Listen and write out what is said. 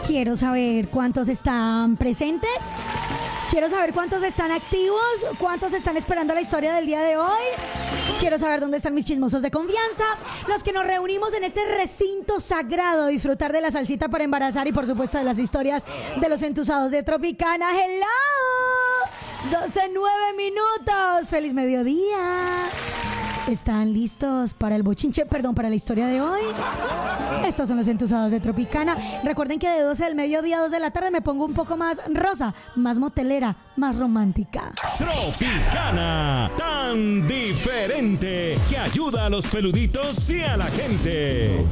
Quiero saber cuántos están presentes. Quiero saber cuántos están activos, cuántos están esperando la historia del día de hoy. Quiero saber dónde están mis chismosos de confianza, los que nos reunimos en este recinto sagrado a disfrutar de la salsita para embarazar y por supuesto de las historias de los entusados de Tropicana. ¡Hello! 12:09. ¡Feliz mediodía! ¿Están listos para el bochinche? Perdón, para la historia de hoy. Estos son los entusados de Tropicana. Recuerden que de 12 del mediodía a 2 de la tarde me pongo un poco más rosa, más motelera, más romántica. Tropicana, tan diferente que ayuda a los peluditos y a la gente.